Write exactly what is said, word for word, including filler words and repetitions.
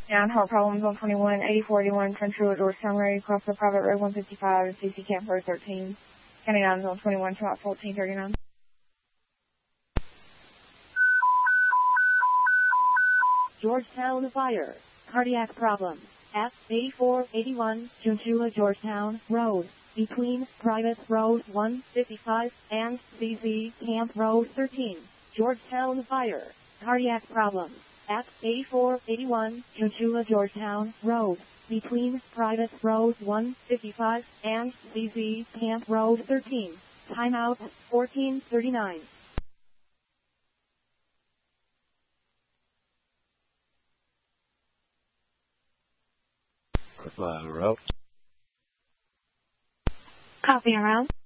Down heart problems on twenty-one, eighty-four eighty-one, Central at Georgetown Road, across the private road one fifty-five, C C Camp Road thirteen. County nine is on twenty-one, about fourteen thirty-nine. Georgetown Fire. Cardiac problem. At eighty-four eighty-one, Junchula Georgetown Road, between Private Road one fifty-five and C C Camp Road thirteen. Georgetown Fire. Cardiac problem. At eighty-four eighty-one, Junchula Georgetown Road, between Private Road one fifty-five and C C Camp Road thirteen. Timeout fourteen thirty-nine. Route. Copy around.